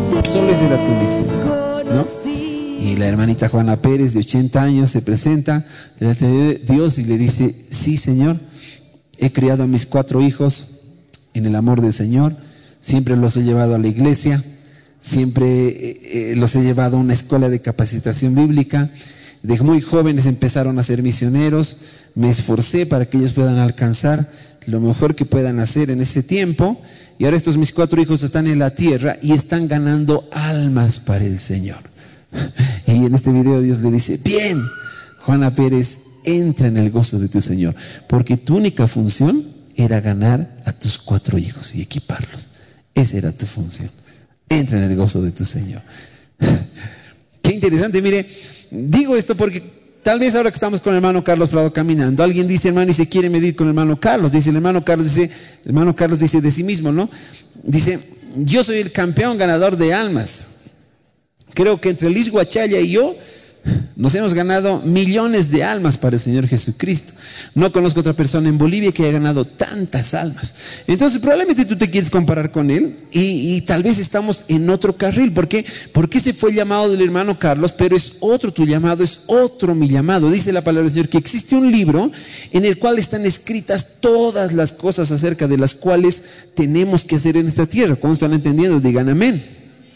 Solo esa era tu misión, ¿no? Y la hermanita Juana Pérez, de 80 años, se presenta delante de Dios y le dice: sí, Señor, he criado a mis 4 hijos en el amor del Señor, siempre los he llevado a la iglesia, siempre los he llevado a una escuela de capacitación bíblica. De muy jóvenes empezaron a ser misioneros, me esforcé para que ellos puedan alcanzar lo mejor que puedan hacer en ese tiempo, y ahora estos mis 4 hijos están en la tierra y están ganando almas para el Señor. Y en este video Dios le dice: bien, Juana Pérez, entra en el gozo de tu Señor, porque tu única función era ganar a tus 4 hijos y equiparlos. Esa era tu función. Entra en el gozo de tu Señor. Qué interesante. Mire, digo esto porque tal vez ahora que estamos con el hermano Carlos Prado caminando, alguien dice: hermano, y se quiere medir con el hermano Carlos. Dice el hermano Carlos dice de sí mismo, ¿no? Dice: yo soy el campeón ganador de almas. Creo que entre Liz Guachalla y yo nos hemos ganado millones de almas para el Señor Jesucristo. No conozco otra persona en Bolivia que haya ganado tantas almas. Entonces probablemente tú te quieres comparar con él y tal vez estamos en otro carril. ¿Por qué? Porque ese fue el llamado del hermano Carlos, pero es otro tu llamado, es otro mi llamado. Dice la palabra del Señor que existe un libro en el cual están escritas todas las cosas acerca de las cuales tenemos que hacer en esta tierra. ¿Cómo están entendiendo? Digan amén.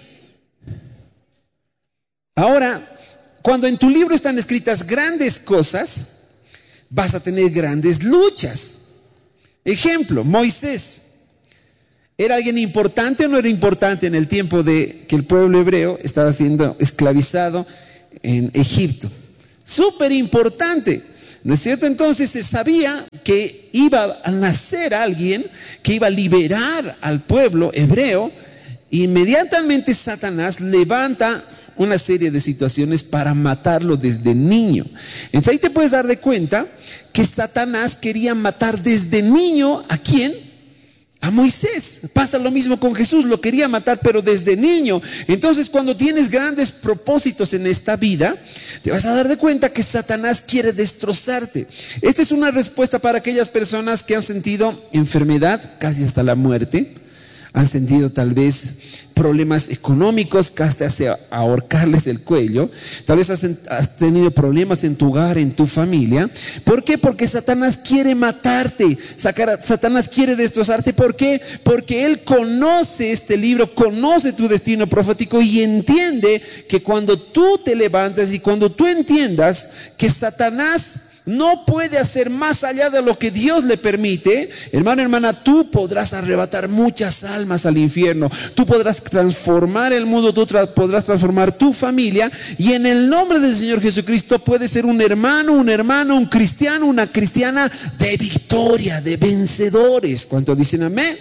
Ahora, cuando en tu libro están escritas grandes cosas, vas a tener grandes luchas. Ejemplo, Moisés. ¿Era alguien importante o no era importante en el tiempo de que el pueblo hebreo estaba siendo esclavizado en Egipto? Súper importante, ¿no es cierto? Entonces se sabía que iba a nacer alguien que iba a liberar al pueblo hebreo. Inmediatamente Satanás levanta una serie de situaciones para matarlo desde niño. Entonces ahí te puedes dar de cuenta que Satanás quería matar desde niño ¿a quién? A Moisés. Pasa lo mismo con Jesús, lo quería matar pero desde niño. Entonces cuando tienes grandes propósitos en esta vida, te vas a dar de cuenta que Satanás quiere destrozarte. Esta es una respuesta para aquellas personas que han sentido enfermedad casi hasta la muerte, han sentido tal vez problemas económicos, casi hacia ahorcarles el cuello. Tal vez has tenido problemas en tu hogar, en tu familia. ¿Por qué? Porque Satanás quiere matarte. Satanás quiere destrozarte. ¿Por qué? Porque él conoce este libro, conoce tu destino profético y entiende que cuando tú te levantas y cuando tú entiendas que Satanás no puede hacer más allá de lo que Dios le permite, hermano, hermana, tú podrás arrebatar muchas almas al infierno, tú podrás transformar el mundo, tú podrás transformar tu familia, y en el nombre del Señor Jesucristo puedes ser un hermano, un cristiano, una cristiana de victoria, de vencedores. ¿Cuántos dicen amén?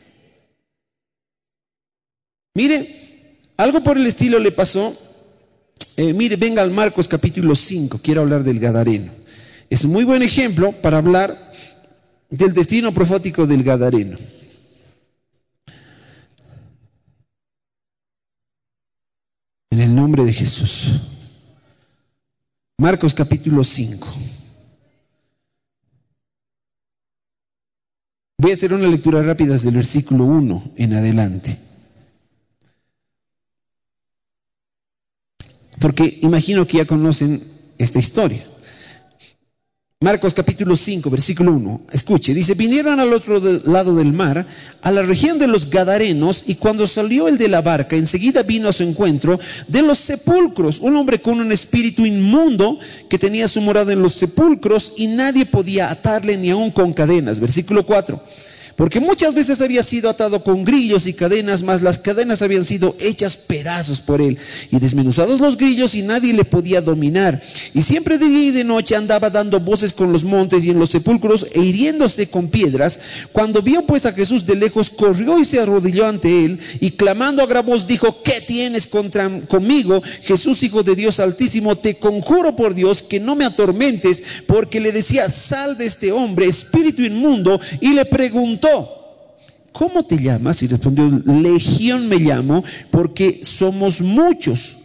Mire, algo por el estilo le pasó. Mire, venga al Marcos capítulo 5, quiero hablar del Gadareno. Es un muy buen ejemplo para hablar del destino profético del Gadareno. En el nombre de Jesús. Marcos capítulo 5. Voy a hacer una lectura rápida desde el versículo 1 en adelante. Porque imagino que ya conocen esta historia. Marcos capítulo 5, versículo 1. Escuche, dice: vinieron al otro lado del mar, a la región de los Gadarenos, y cuando salió el de la barca, enseguida vino a su encuentro de los sepulcros un hombre con un espíritu inmundo que tenía su morada en los sepulcros, y nadie podía atarle ni aun con cadenas. Versículo 4. Porque muchas veces había sido atado con grillos y cadenas, mas las cadenas habían sido hechas pedazos por él, y desmenuzados los grillos, y nadie le podía dominar. Y siempre de día y de noche andaba dando voces con los montes y en los sepulcros, e hiriéndose con piedras. Cuando vio pues a Jesús de lejos, corrió y se arrodilló ante él, y clamando a gran voz dijo: ¿qué tienes conmigo, Jesús, Hijo de Dios Altísimo? Te conjuro por Dios que no me atormentes. Porque le decía: sal de este hombre, espíritu inmundo. Y le preguntó: ¿cómo te llamas? Y respondió: Legión me llamo, porque somos muchos.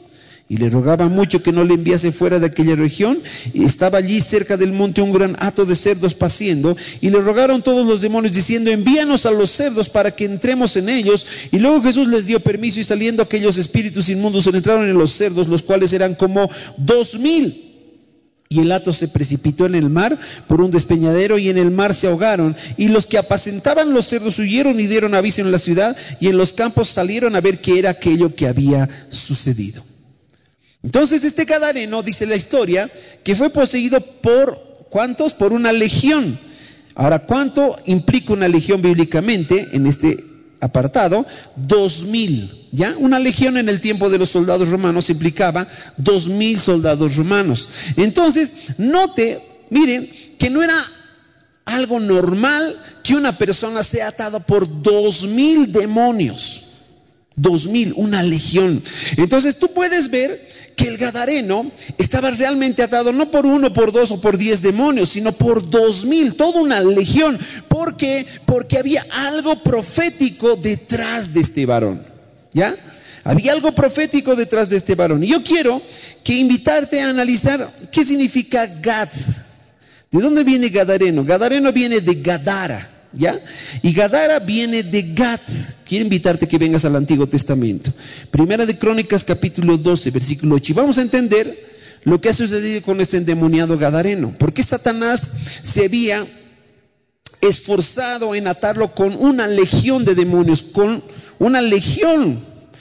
y le rogaba mucho que no le enviase fuera de aquella región. Y estaba allí cerca del monte un gran hato de cerdos paciendo, y le rogaron todos los demonios diciendo: envíanos a los cerdos para que entremos en ellos. Y luego Jesús les dio permiso, y saliendo aquellos espíritus inmundos entraron en los cerdos, los cuales eran como 2000. Y el hato se precipitó en el mar por un despeñadero, y en el mar se ahogaron. Y los que apacentaban los cerdos huyeron y dieron aviso en la ciudad, y en los campos salieron a ver qué era aquello que había sucedido. Entonces este gadareno, dice la historia, que fue poseído por, ¿cuántos? Por una legión. Ahora, ¿cuánto implica una legión bíblicamente en este apartado? 2000. ¿Ya? Una legión en el tiempo de los soldados romanos implicaba 2000 soldados romanos. Entonces, note, miren, que no era algo normal que una persona sea atada por 2000 demonios. 2000, una legión. Entonces tú puedes ver que el gadareno estaba realmente atado no por 1, por 2 o por 10 demonios, sino por 2000, toda una legión. ¿Por qué? Porque había algo profético detrás de este varón. ¿Ya? Había algo profético detrás de este varón. Y yo quiero que invitarte a analizar qué significa Gad. ¿De dónde viene gadareno? Gadareno viene de Gadara, ¿ya? Y Gadara viene de Gad. Quiero invitarte que vengas al Antiguo Testamento. Primera de Crónicas, capítulo 12, versículo 8. Y vamos a entender lo que ha sucedido con este endemoniado gadareno. ¿Por qué Satanás se había esforzado en atarlo con una legión de demonios, con una legión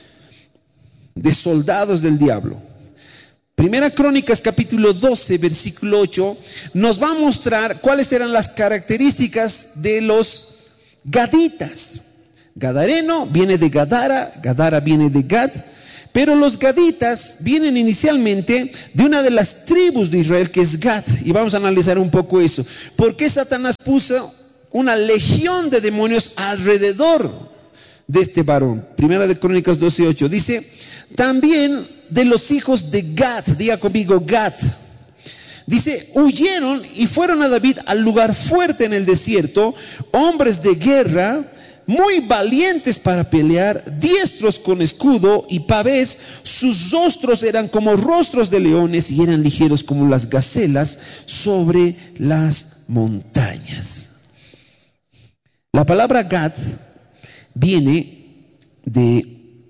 de soldados del diablo? Primera Crónicas capítulo 12 versículo 8 nos va a mostrar cuáles eran las características de los gaditas. Gadareno viene de Gadara, Gadara viene de Gad, pero los gaditas vienen inicialmente de una de las tribus de Israel, que es Gad. Y vamos a analizar un poco eso. ¿Por qué Satanás puso una legión de demonios alrededor de este varón? Primera de Crónicas 12:8 dice: también de los hijos de Gad, diga conmigo Gad, dice: huyeron y fueron a David al lugar fuerte en el desierto, hombres de guerra, muy valientes para pelear, diestros con escudo y pavés, sus rostros eran como rostros de leones y eran ligeros como las gacelas sobre las montañas. La palabra Gad viene de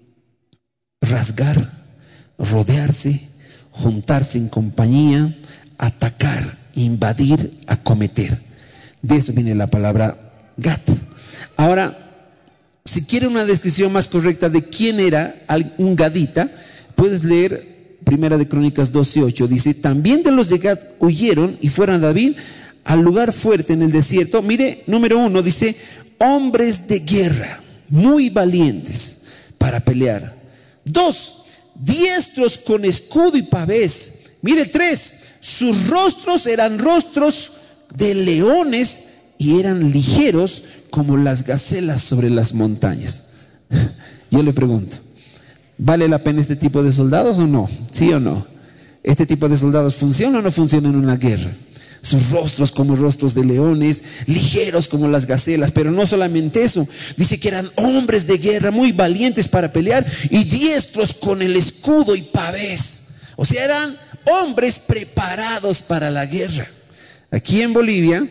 rasgar, rodearse, juntarse en compañía, atacar, invadir, acometer. De eso viene la palabra Gad. Ahora, si quiere una descripción más correcta de quién era un gadita, puedes leer Primera de Crónicas 12:8. Dice: también de los de Gad huyeron y fueron a David al lugar fuerte en el desierto. Mire, número 1 dice: hombres de guerra, muy valientes para pelear. 2, diestros con escudo y pavés. Mire, 3, sus rostros eran rostros de leones y eran ligeros como las gacelas sobre las montañas. Yo le pregunto, ¿vale la pena este tipo de soldados o no? ¿Sí o no? ¿Este tipo de soldados funciona o no funciona en una guerra? Sus rostros como rostros de leones, ligeros como las gacelas. Pero no solamente eso, dice que eran hombres de guerra muy valientes para pelear y diestros con el escudo y pavés. O sea, eran hombres preparados para la guerra. Aquí en Bolivia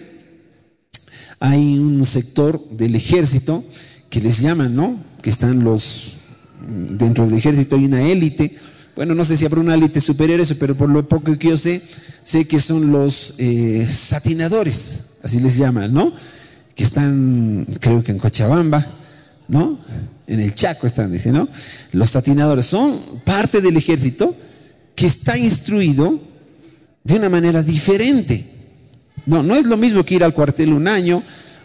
hay un sector del ejército que les llaman, ¿no? Que están dentro del ejército hay una élite. Bueno, no sé si habrá una élite superior a eso, pero por lo poco que yo sé que son los satinadores, así les llaman, ¿no? Que están, creo que en Cochabamba, ¿no? En el Chaco están, dice, ¿no? Los satinadores son parte del ejército que está instruido de una manera diferente. No es lo mismo que ir al cuartel un año,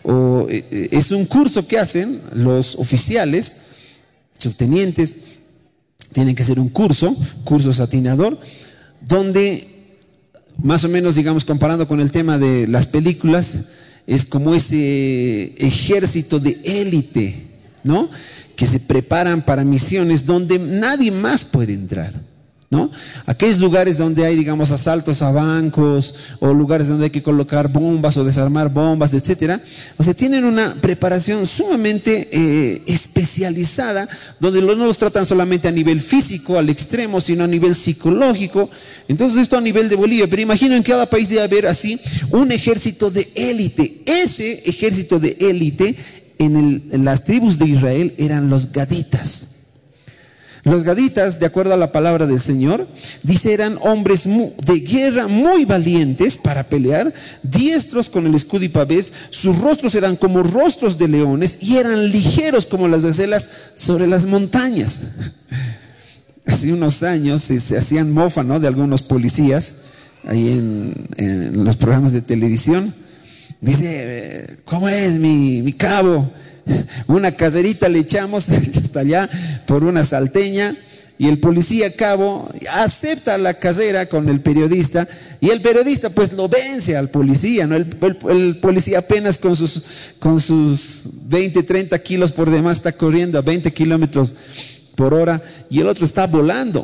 es un curso que hacen los oficiales, subtenientes, tienen que hacer un curso satinador, donde más o menos, digamos, comparando con el tema de las películas, es como ese ejército de élite, ¿no? Que se preparan para misiones donde nadie más puede entrar. ¿no? Aquellos lugares donde hay, digamos, asaltos a bancos, o lugares donde hay que colocar bombas o desarmar bombas, etcétera. O sea, tienen una preparación sumamente especializada, donde no los tratan solamente a nivel físico, al extremo, sino a nivel psicológico. Entonces, esto a nivel de Bolivia. Pero imagino en cada país debe haber así un ejército de élite. Ese ejército de élite en las tribus de Israel eran los gaditas. Los gaditas, de acuerdo a la palabra del Señor, dice, eran hombres de guerra muy valientes para pelear, diestros con el escudo y pavés, sus rostros eran como rostros de leones y eran ligeros como las gacelas sobre las montañas. Hace unos años se hacían mofa, ¿no?, de algunos policías ahí en los programas de televisión. Dice, ¿cómo es mi cabo? Una caserita le echamos hasta allá por una salteña, y el policía cabo acepta la casera con el periodista, y el periodista pues lo vence al policía, ¿no? El policía apenas con sus 20, 30 kilos por demás está corriendo a 20 kilómetros por hora, y el otro está volando,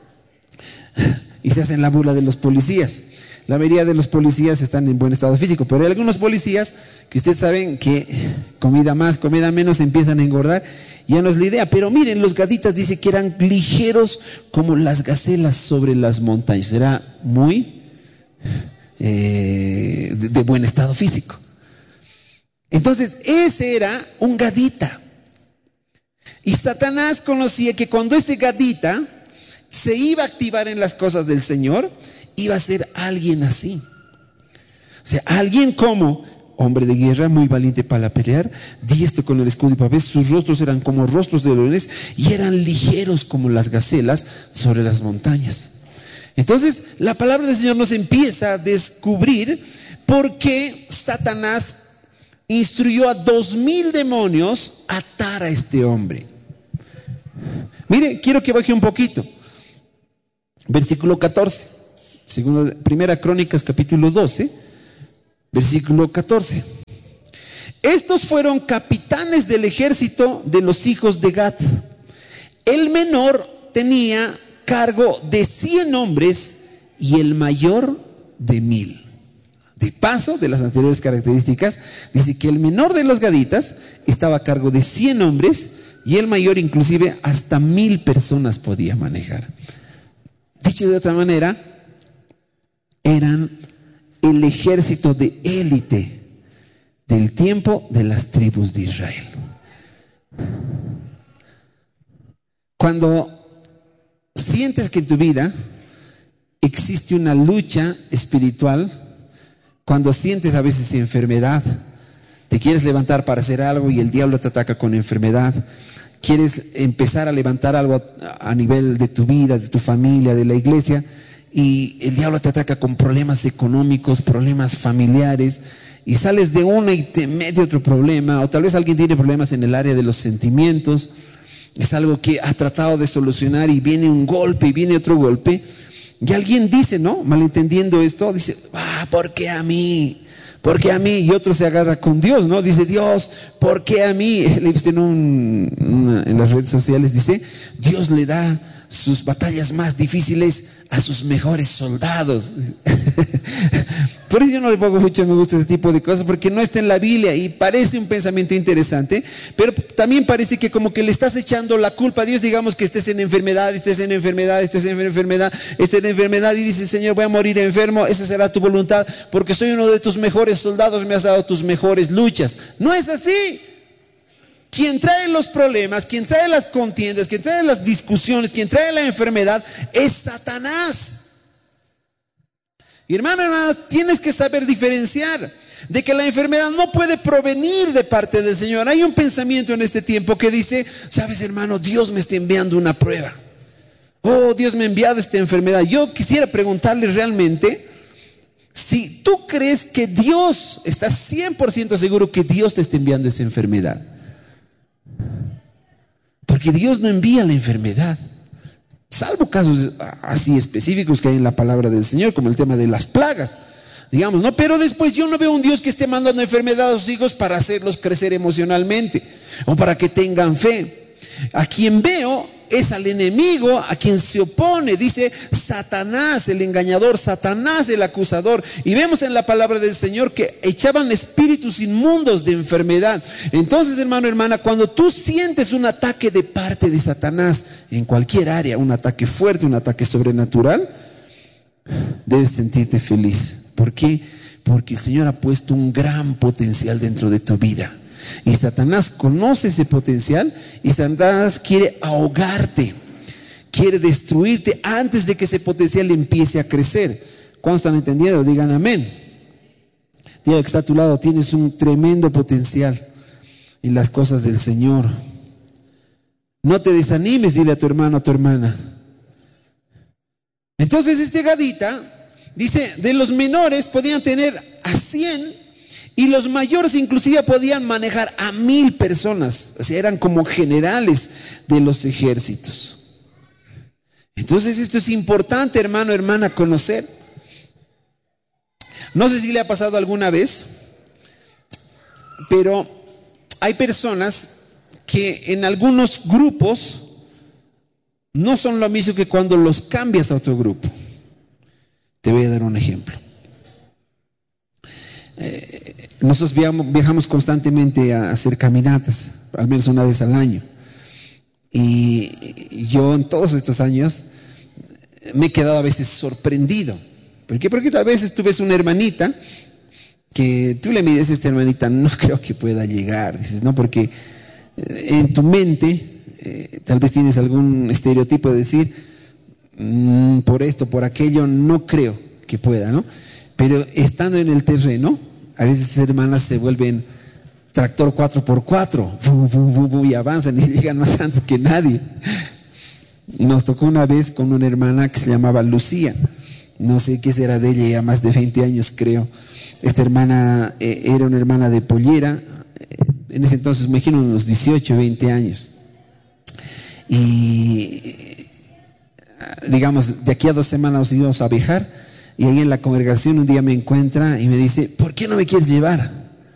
y se hacen la burla de los policías. La mayoría de los policías están en buen estado físico, pero hay algunos policías que ustedes saben que comida más, comida menos, empiezan a engordar. Ya no es la idea, pero miren, los gaditas dice que eran ligeros como las gacelas sobre las montañas. Era muy de buen estado físico. Entonces, ese era un gadita. Y Satanás conocía que cuando ese gadita se iba a activar en las cosas del Señor, iba a ser alguien así. O sea, alguien como hombre de guerra, muy valiente para pelear, diestro con el escudo y pavés, sus rostros eran como rostros de leones y eran ligeros como las gacelas sobre las montañas. Entonces, la palabra del Señor nos empieza a descubrir por qué Satanás instruyó a 2,000 demonios a atar a este hombre. Mire, quiero que baje un poquito. Versículo 14. Primera Crónicas, capítulo 12, versículo 14. Estos fueron capitanes del ejército de los hijos de Gad. El menor tenía cargo de 100 hombres y el mayor de 1,000. De paso, de las anteriores características, dice que el menor de los gaditas estaba a cargo de 100 hombres y el mayor inclusive hasta 1,000 personas podía manejar. Dicho de otra manera, eran el ejército de élite del tiempo de las tribus de Israel. Cuando sientes que en tu vida existe una lucha espiritual, cuando sientes a veces enfermedad, te quieres levantar para hacer algo y el diablo te ataca con enfermedad, quieres empezar a levantar algo a nivel de tu vida, de tu familia, de la iglesia, y el diablo te ataca con problemas económicos, problemas familiares, y sales de una y te mete otro problema, o tal vez alguien tiene problemas en el área de los sentimientos, es algo que ha tratado de solucionar y viene un golpe y viene otro golpe, y alguien dice, ¿no?, malentendiendo esto, dice, ¿por qué a mí? ¿Por qué a mí? Y otro se agarra con Dios, ¿no? Dice, Dios, ¿por qué a mí? Le viste en las redes sociales, dice, Dios le da sus batallas más difíciles a sus mejores soldados. Por eso yo no le pongo mucho me gusta este tipo de cosas, porque no está en la Biblia y parece un pensamiento interesante, pero también parece que como que le estás echando la culpa a Dios. Digamos que estés en enfermedad, y dices, Señor, voy a morir enfermo, esa será tu voluntad, porque soy uno de tus mejores soldados, me has dado tus mejores luchas. No es así. Quien trae los problemas, quien trae las contiendas, quien trae las discusiones, quien trae la enfermedad es Satanás. Y hermano, tienes que saber diferenciar de que la enfermedad no puede provenir de parte del Señor. Hay un pensamiento en este tiempo que dice, sabes, hermano, Dios me está enviando una prueba. Oh, Dios me ha enviado esta enfermedad. Yo quisiera preguntarle realmente, si tú crees que Dios, estás 100% seguro que Dios te está enviando esa enfermedad. Porque Dios no envía la enfermedad, salvo casos así específicos que hay en la palabra del Señor, como el tema de las plagas, digamos, ¿no? Pero después yo no veo un Dios que esté mandando enfermedad a sus hijos para hacerlos crecer emocionalmente o para que tengan fe. A quien veo es al enemigo a quien se opone. Dice Satanás, el engañador, Satanás, el acusador. Y vemos en la palabra del Señor que echaban espíritus inmundos de enfermedad. Entonces, hermano, hermana, cuando tú sientes un ataque de parte de Satanás en cualquier área, un ataque fuerte, un ataque sobrenatural, debes sentirte feliz. ¿Por qué? Porque el Señor ha puesto un gran potencial dentro de tu vida. Y Satanás conoce ese potencial y Satanás quiere ahogarte, quiere destruirte antes de que ese potencial empiece a crecer. ¿Cuántos están entendiendo? Digan amén. Dile al que está a tu lado, tienes un tremendo potencial en las cosas del Señor. No te desanimes, dile a tu hermano, a tu hermana. Entonces este gadita dice, de los menores podían tener a 100 y los mayores inclusive podían manejar a 1000 personas. O sea, eran como generales de los ejércitos. Entonces esto es importante, hermano, hermana, conocer. No sé si le ha pasado alguna vez, pero hay personas que en algunos grupos no son lo mismo que cuando los cambias a otro grupo. Te voy a dar un ejemplo. Nosotros viajamos constantemente a hacer caminatas, al menos una vez al año. Y yo en todos estos años me he quedado a veces sorprendido. ¿Por qué? Porque a veces tú ves una hermanita que tú le mides a esta hermanita, no creo que pueda llegar. Dices, no, porque en tu mente tal vez tienes algún estereotipo de decir, por esto, por aquello, no creo que pueda, ¿no? Pero estando en el terreno, a veces esas hermanas se vuelven tractor 4x4 y avanzan y llegan más antes que nadie. Nos tocó una vez con una hermana que se llamaba Lucía. No sé qué será de ella, ya más de 20 años creo. Esta hermana era una hermana de Pollera, en ese entonces me imagino unos 18, 20 años. Y digamos, de aquí a 2 semanas nos íbamos a viajar, y ahí en la congregación un día me encuentra y me dice, ¿por qué no me quieres llevar?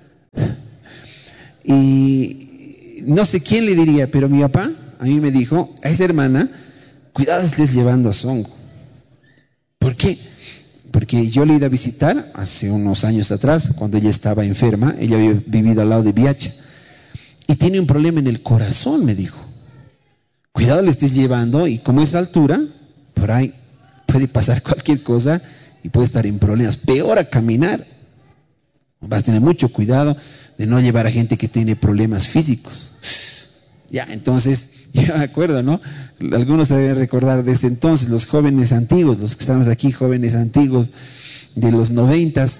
Y no sé quién le diría, pero mi papá a mí me dijo, a esa hermana, cuidado estés llevando a Songo. ¿Por qué? Porque yo le he ido a visitar hace unos años atrás, cuando ella estaba enferma. Ella había vivido al lado de Viacha y tiene un problema en el corazón, me dijo. Cuidado le estés llevando, y como es altura, por ahí puede pasar cualquier cosa y puede estar en problemas. Peor a caminar. Vas a tener mucho cuidado de no llevar a gente que tiene problemas físicos. Ya, entonces, yo me acuerdo, ¿no? Algunos se deben recordar de ese entonces, los jóvenes antiguos, los que estamos aquí, jóvenes antiguos de los 90s.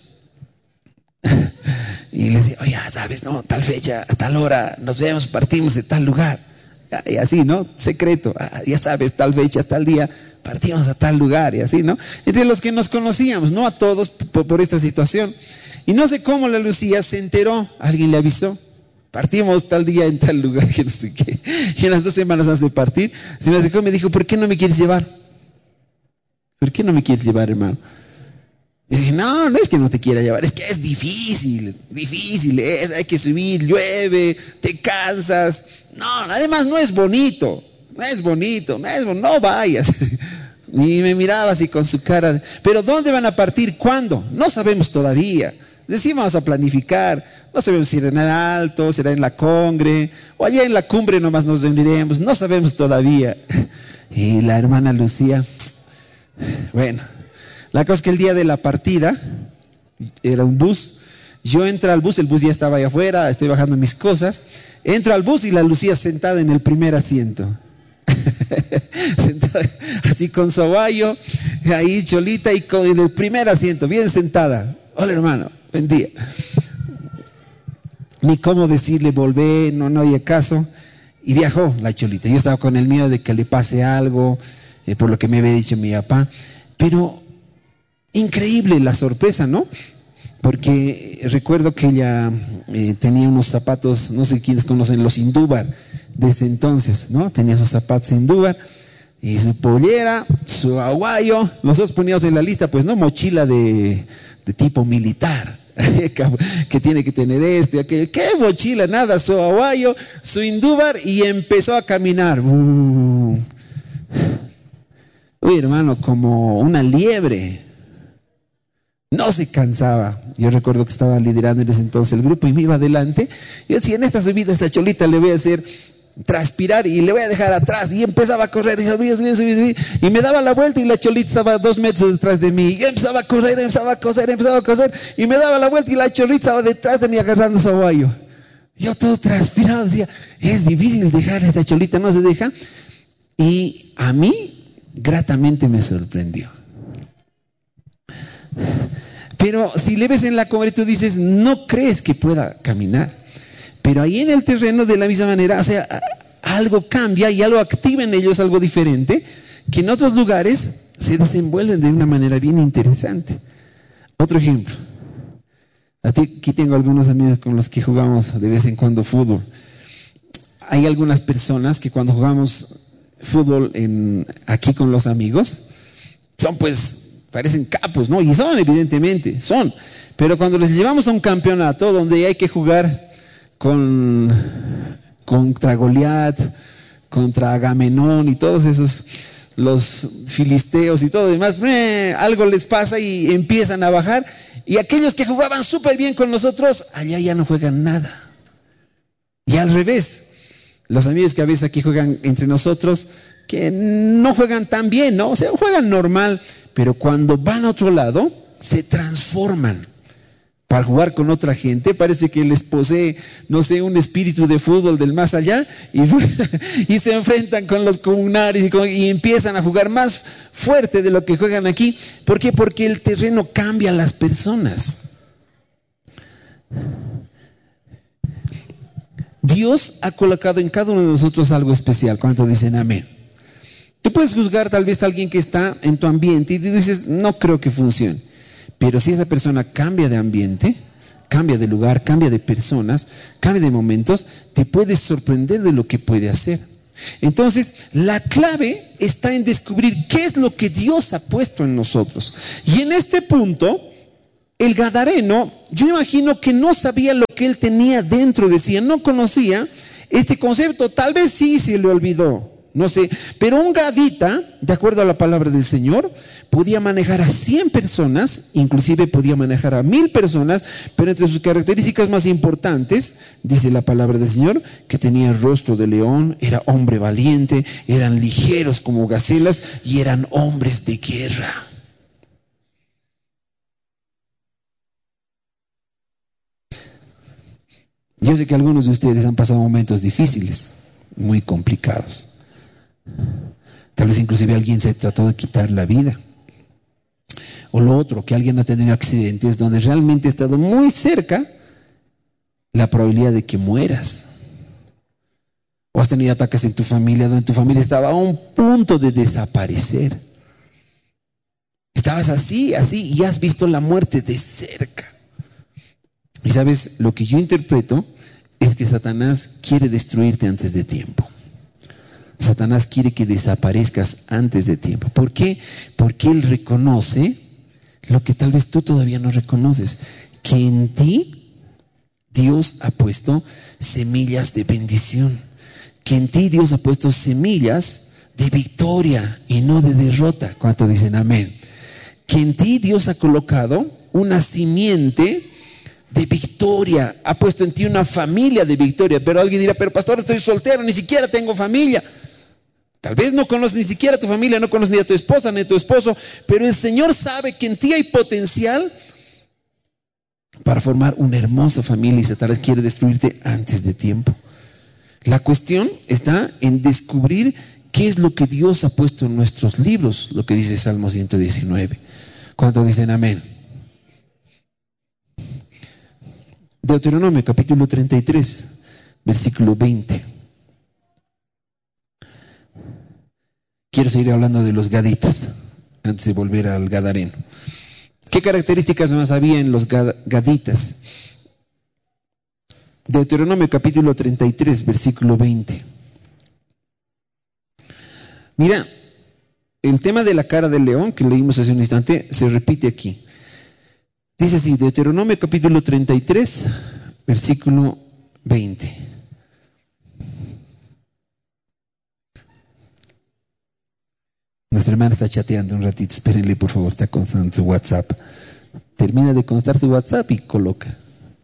Y les digo, oye, sabes, no, tal fecha, a tal hora, nos vemos, partimos de tal lugar. Y así, ¿no? Secreto, ya sabes, tal fecha, tal día, partimos a tal lugar, y así, ¿no? Entre los que nos conocíamos, no a todos por esta situación. Y no sé cómo la Lucía se enteró, alguien le avisó. Partimos tal día en tal lugar, que no sé qué. Y en las 2 semanas antes de partir, se me acercó y me dijo, ¿por qué no me quieres llevar? ¿Por qué no me quieres llevar, hermano? Y dije, no, no es que no te quiera llevar, es que es difícil, hay que subir, llueve, te cansas. No, además no es bonito, no vayas. Y me miraba así con su cara, ¿pero dónde van a partir? ¿Cuándo? No sabemos todavía. Decimos, vamos a planificar, no sabemos si será en el Alto, será en la Congre, o allá en la cumbre nomás nos reuniremos, no sabemos todavía. Y la hermana Lucía, bueno, la cosa es que el día de la partida, era un bus, yo entro al bus, el bus ya estaba allá afuera, estoy bajando mis cosas, entro al bus y la Lucía sentada en el primer asiento. Sentada, así con sobayo, ahí cholita, y en el primer asiento, bien sentada. Hola hermano, buen día. Ni cómo decirle volvé, no había caso. Y viajó la cholita. Yo estaba con el miedo de que le pase algo, por lo que me había dicho mi papá. Pero increíble la sorpresa, ¿no? Porque recuerdo que ella tenía unos zapatos, no sé quiénes conocen los Indúbar desde entonces, ¿no? Tenía sus zapatos Indúbar y su pollera, su aguayo. Nosotros poníamos en la lista, pues no, mochila de tipo militar. que tiene que tener esto y aquello. ¿Qué mochila? Nada, su aguayo, su indúbar, y empezó a caminar. Uy, hermano, como una liebre. No se cansaba. Yo recuerdo que estaba liderando en ese entonces el grupo y me iba adelante. Yo decía, en esta subida, esta cholita le voy a hacer transpirar y le voy a dejar atrás. Y empezaba a correr y subía. Y me daba la vuelta y la cholita estaba 2 metros detrás de mí. Y empezaba a correr, empezaba a coser. Y me daba la vuelta y la cholita estaba detrás de mí agarrando su aguayo. Yo todo transpirado decía, es difícil dejar a esta cholita, no se deja. Y a mí gratamente me sorprendió. Pero si le ves en la cámara y tú dices, no crees que pueda caminar. Pero ahí en el terreno de la misma manera, o sea, algo cambia y algo activa en ellos, algo diferente, que en otros lugares se desenvuelven de una manera bien interesante. Otro ejemplo. Aquí tengo algunos amigos con los que jugamos de vez en cuando fútbol. Hay algunas personas que cuando jugamos fútbol aquí con los amigos, son pues... parecen capos, ¿no? Y son, evidentemente, son. Pero cuando les llevamos a un campeonato donde hay que jugar contra Goliat, contra Agamenón y todos esos, los filisteos y todo demás, algo les pasa y empiezan a bajar. Y aquellos que jugaban súper bien con nosotros, allá ya no juegan nada. Y al revés, los amigos que a veces aquí juegan entre nosotros, que no juegan tan bien, ¿no? O sea, juegan normal. Pero cuando van a otro lado, se transforman para jugar con otra gente. Parece que les posee, no sé, un espíritu de fútbol del más allá y se enfrentan con los comunarios y empiezan a jugar más fuerte de lo que juegan aquí. ¿Por qué? Porque el terreno cambia a las personas. Dios ha colocado en cada uno de nosotros algo especial. ¿Cuántos dicen amén? Tú puedes juzgar tal vez a alguien que está en tu ambiente y tú dices, no creo que funcione. Pero si esa persona cambia de ambiente, cambia de lugar, cambia de personas, cambia de momentos, te puedes sorprender de lo que puede hacer. Entonces, la clave está en descubrir qué es lo que Dios ha puesto en nosotros. Y en este punto, el gadareno, yo imagino que no sabía lo que él tenía dentro de sí, no conocía este concepto, tal vez sí se le olvidó. No sé, pero un gadita, de acuerdo a la palabra del Señor, podía manejar a 100 personas, inclusive podía manejar a 1000 personas, pero entre sus características más importantes, dice la palabra del Señor, que tenía el rostro de león, era hombre valiente, eran ligeros como gacelas y eran hombres de guerra. Yo sé que algunos de ustedes han pasado momentos difíciles, muy complicados. Tal vez inclusive alguien se trató de quitar la vida. O lo otro, que alguien ha tenido accidentes donde realmente ha estado muy cerca la probabilidad de que mueras. O has tenido ataques en tu familia donde tu familia estaba a un punto de desaparecer. Estabas así y has visto la muerte de cerca. Y sabes, lo que yo interpreto es que Satanás quiere destruirte antes de tiempo. Satanás quiere que desaparezcas antes de tiempo. ¿Por qué? Porque él reconoce lo que tal vez tú todavía no reconoces, que en ti Dios ha puesto semillas de bendición, que en ti Dios ha puesto semillas de victoria y no de derrota. ¿Cuántos dicen amén? Que en ti Dios ha colocado una simiente de victoria, ha puesto en ti una familia de victoria. Pero alguien dirá, pero pastor, estoy soltero, ni siquiera tengo familia. Tal vez no conoces ni siquiera a tu familia, no conoces ni a tu esposa ni a tu esposo, pero el Señor sabe que en ti hay potencial para formar una hermosa familia y Satanás quiere destruirte antes de tiempo. La cuestión está en descubrir qué es lo que Dios ha puesto en nuestros libros, lo que dice Salmo 119. ¿Cuántos dicen amén? Deuteronomio capítulo 33, versículo 20. Quiero seguir hablando de los gaditas antes de volver al gadareno. ¿Qué características más había en los gaditas? Deuteronomio capítulo 33, versículo 20. Mira, el tema de la cara del león que leímos hace un instante se repite aquí. Dice así, Deuteronomio capítulo 33, versículo 20. Nuestra hermana está chateando un ratito, espérenle por favor, está constando su WhatsApp. Termina de constar su WhatsApp y coloca.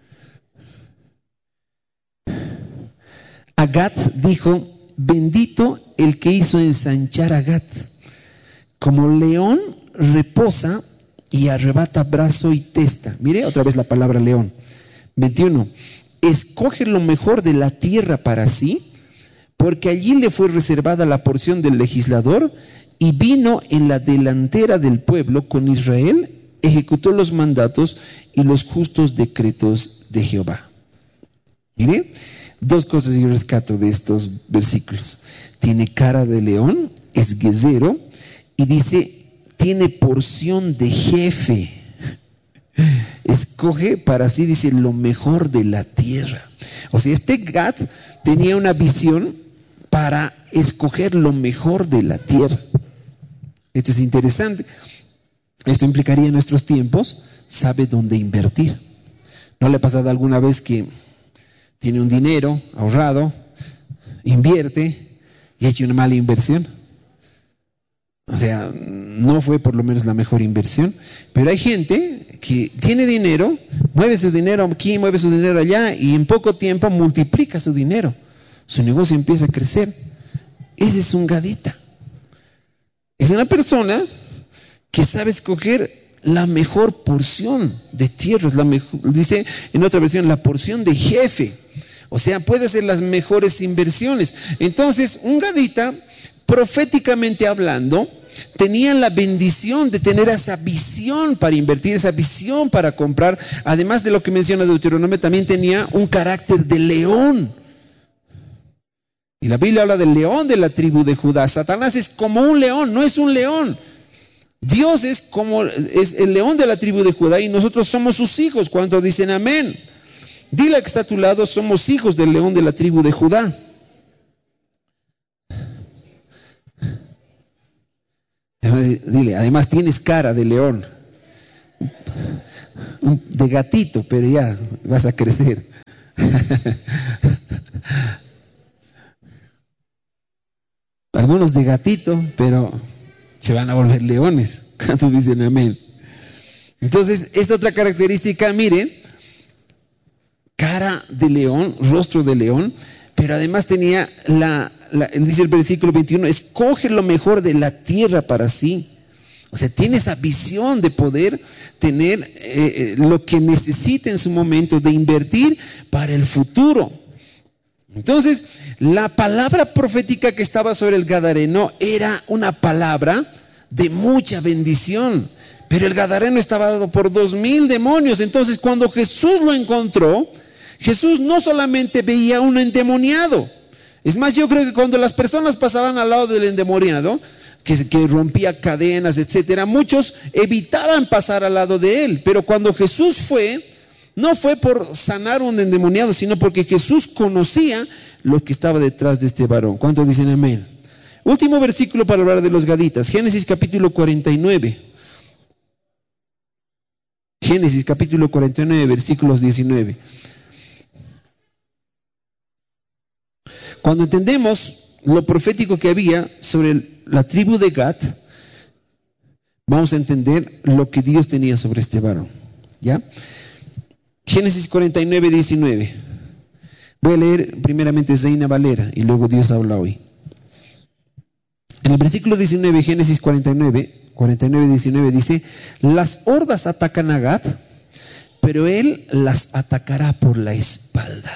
A Gad dijo, bendito el que hizo ensanchar a Gad. Como león reposa y arrebata brazo y testa. Mire otra vez la palabra león. 21. Escoge lo mejor de la tierra para sí, porque allí le fue reservada la porción del legislador, y vino en la delantera del pueblo con Israel, ejecutó los mandatos y los justos decretos de Jehová. Mire, dos cosas yo rescato de estos versículos. Tiene cara de león, es guerrero, y dice, tiene porción de jefe. Escoge para sí, dice, lo mejor de la tierra. O sea, este Gad tenía una visión para escoger lo mejor de la tierra. Esto es interesante. Esto implicaría en nuestros tiempos, sabe dónde invertir. ¿No le ha pasado alguna vez que tiene un dinero ahorrado, invierte y ha hecho una mala inversión? O sea, no fue por lo menos la mejor inversión. Pero hay gente que tiene dinero, mueve su dinero aquí, mueve su dinero allá, y en poco tiempo multiplica su dinero. Su negocio empieza a crecer. Ese es un gadita. Es una persona que sabe escoger la mejor porción de tierras, dice en otra versión, la porción de jefe. O sea, puede hacer las mejores inversiones. Entonces, un gadita, proféticamente hablando, tenía la bendición de tener esa visión para invertir, esa visión para comprar. Además de lo que menciona Deuteronomio, también tenía un carácter de león. Y la Biblia habla del león de la tribu de Judá. Satanás es como un león, no es un león. Dios es el león de la tribu de Judá y nosotros somos sus hijos. ¿Cuántos dicen amén? Dile al que está a tu lado, somos hijos del león de la tribu de Judá. Dile, además tienes cara de león, de gatito, pero ya vas a crecer. Algunos de gatito, pero se van a volver leones. ¿Cuántos dicen amén? Entonces, esta otra característica, mire, cara de león, rostro de león, pero además tenía dice el versículo 21, escoge lo mejor de la tierra para sí. O sea, tiene esa visión de poder tener lo que necesita en su momento, de invertir para el futuro. Entonces, la palabra profética que estaba sobre el gadareno era una palabra de mucha bendición, pero el gadareno estaba dado por 2000 demonios. Entonces, cuando Jesús lo encontró, Jesús no solamente veía a un endemoniado. Es más, yo creo que cuando las personas pasaban al lado del endemoniado, que rompía cadenas, etcétera, muchos evitaban pasar al lado de él. Pero cuando Jesús fue, no fue por sanar un endemoniado, sino porque Jesús conocía lo que estaba detrás de este varón. ¿Cuántos dicen amén? Último versículo para hablar de los gaditas, Génesis capítulo 49. Génesis capítulo 49, versículos 19. Cuando entendemos lo profético que había sobre la tribu de Gad, vamos a entender lo que Dios tenía sobre este varón. ¿Ya? Génesis 49, 19. Voy a leer primeramente Reina Valera y luego Dios habla hoy. En el versículo 19, Génesis 49, 19 dice: las hordas atacan a Gad, pero él las atacará por la espalda.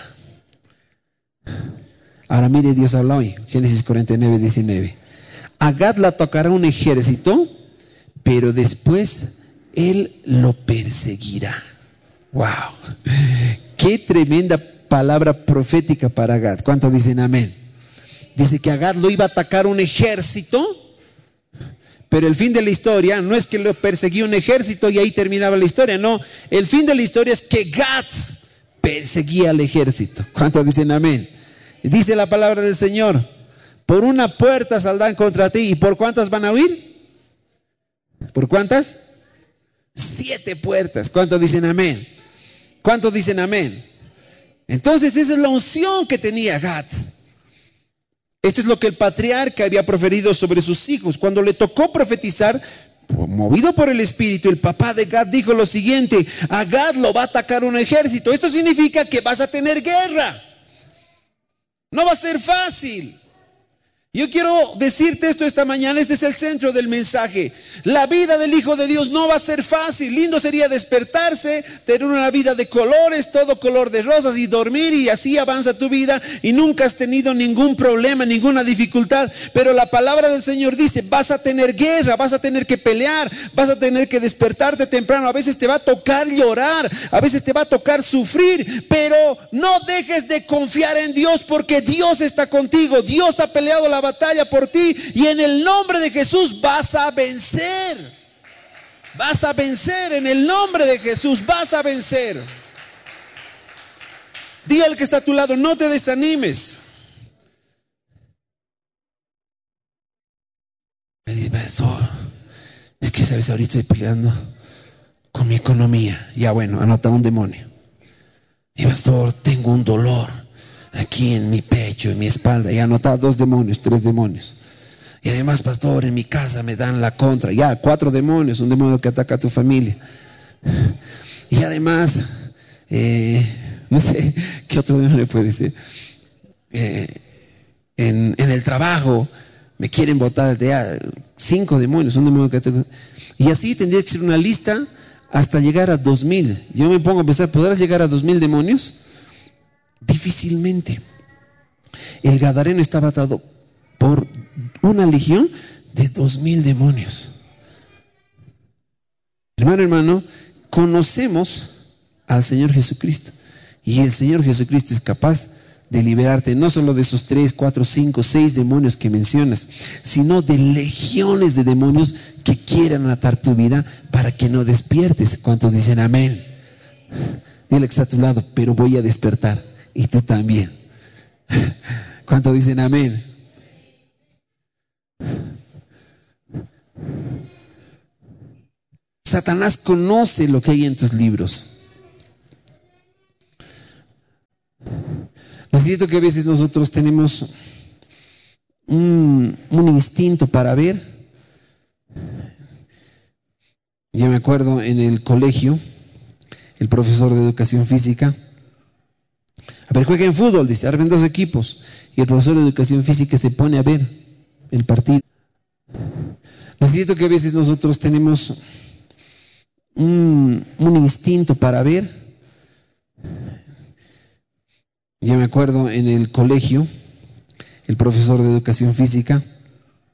Ahora mire, Dios habla hoy, Génesis 49, 19. A Gad la atacará un ejército, pero después él lo perseguirá. ¡Wow! ¡Qué tremenda palabra profética para Gad! ¿Cuántos dicen amén? Dice que a Gad lo iba a atacar un ejército, pero el fin de la historia no es que lo perseguía un ejército y ahí terminaba la historia. No, el fin de la historia es que Gad perseguía al ejército. ¿Cuántos dicen amén? Dice la palabra del Señor: por una puerta saldrán contra ti. ¿Y por cuántas van a huir? ¿Por cuántas? 7 puertas. ¿Cuántos dicen amén? ¿Cuántos dicen amén? Entonces esa es la unción que tenía Gad. Esto es lo que el patriarca había proferido sobre sus hijos. Cuando le tocó profetizar, movido por el Espíritu, el papá de Gad dijo lo siguiente: a Gad lo va a atacar un ejército. Esto significa que vas a tener guerra. No va a ser fácil. Yo quiero decirte esto esta mañana, este es el centro del mensaje. La vida del Hijo de Dios no va a ser fácil. Lindo sería despertarse, tener una vida de colores, todo color de rosas, y dormir, y así avanza tu vida y nunca has tenido ningún problema, ninguna dificultad. Pero la palabra del Señor dice: vas a tener guerra, vas a tener que pelear, vas a tener que despertarte temprano. A veces te va a tocar llorar, a veces te va a tocar sufrir, pero no dejes de confiar en Dios, porque Dios está contigo. Dios ha peleado la batalla por ti, y en el nombre de Jesús vas a vencer. Vas a vencer en el nombre de Jesús, vas a vencer. Dile al que está a tu lado: no te desanimes. Me dice: pastor, es que sabes, ahorita estoy peleando con mi economía. Ya, bueno, anota un demonio. Y pastor, tengo un dolor aquí en mi pecho, en mi espalda. Y anota 2 demonios, 3 demonios. Y además, pastor, en mi casa me dan la contra. Ya, 4 demonios, un demonio que ataca a tu familia. Y además, no sé qué otro demonio puede ser. En el trabajo me quieren botar, ya 5 demonios, un demonio que ataca. Y así tendría que ser una lista hasta llegar a 2000. Yo me pongo a pensar: ¿podrás llegar a 2000 demonios? Difícilmente. El gadareno estaba atado por una legión de 2000 demonios. Hermano, conocemos al Señor Jesucristo, y el Señor Jesucristo es capaz de liberarte no solo de esos 3, 4, 5, 6 demonios que mencionas, sino de legiones de demonios que quieran atar tu vida para que no despiertes. ¿Cuántos dicen amén? Dile que está a tu lado: pero voy a despertar. Y tú también. ¿Cuántos dicen amén? Satanás conoce lo que hay en tus libros. Es cierto que a veces nosotros tenemos un instinto para ver. Yo me acuerdo en el colegio, el profesor de educación física: a ver, jueguen fútbol, dice, armen 2 equipos. Y el profesor de educación física se pone a ver el partido. Es cierto que a veces nosotros tenemos un instinto para ver. Yo me acuerdo en el colegio, el profesor de educación física